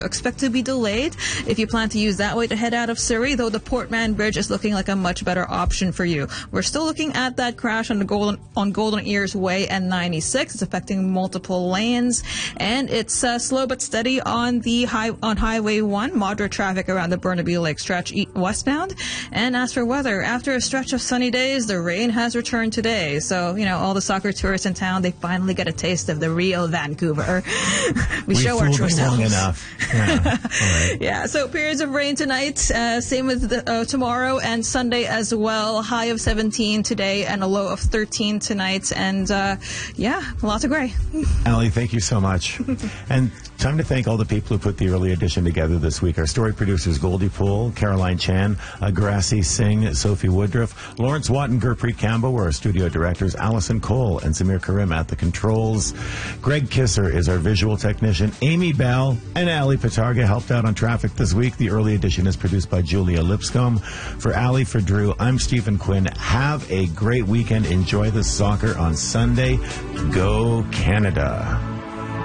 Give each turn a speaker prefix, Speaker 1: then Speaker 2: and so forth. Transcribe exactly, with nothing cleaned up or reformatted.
Speaker 1: expect to be delayed if you plan to use that way to head out of Surrey, though the Portman Bridge is looking like a much better option for you. We're still looking at that crash on the Golden on Golden Ears Way and ninety-six. It's affecting multiple lanes, and it's uh, slow but steady on the high on Highway one. Moderate traffic around the Burnaby Lake stretch e- westbound. And as for weather, after a stretch of sunny days, the rain has returned today. So, you know, all the soccer tourists in town, they finally get a taste of the real Vancouver. we,
Speaker 2: we
Speaker 1: show our true selves.
Speaker 2: Long enough. Yeah. All right.
Speaker 1: Yeah, so periods of rain tonight, uh, same with the, uh, tomorrow and Sunday as well. High of seventeen today and a low of thirteen tonight. And, uh, yeah, lots of gray.
Speaker 2: Ali, thank you so much. And time to thank all the people who put the early edition together this week. Our story producers, Goldie Poole, Caroline Chan, uh, Grassi Singh, Sophie Woodruff, Lawrence Watt, and Gurpreet Campbell were our studio directors, Allison Cole and Samir Karim at the controls. Greg Kisser is our visual technician. Amy Bell and Ali Patarga helped out on traffic this week. The early edition is produced by Julia Lipscomb. For Ali, for Drew, I'm Stephen Quinn. Have a great weekend. Enjoy the soccer on Sunday. Go Canada.